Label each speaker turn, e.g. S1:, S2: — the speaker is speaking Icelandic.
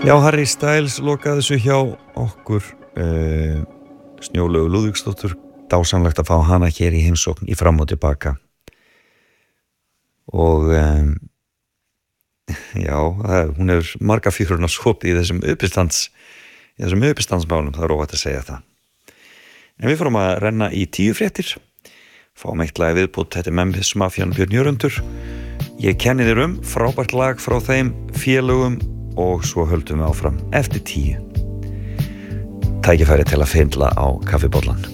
S1: Já, Harry Styles lokaði þessu hjá okkur Snjólaugu Lúðvíksdóttur, dásamlegt að fá hana hér í heimsókn í Fram og tilbaka og já, hún hefur marga fígurinn að sopið í þessum uppistandsmálum, það er óvægt að segja það. En við fórum að renna í 10 fréttir, fáum eitt lag viðbútt, þetta Memphis Mafían Björn Jörundur, Ég kenni þér frábært lag frá þeim félögum og svo höldum við áfram eftir 10. Tækifæri til að fyndla á kaffibollan.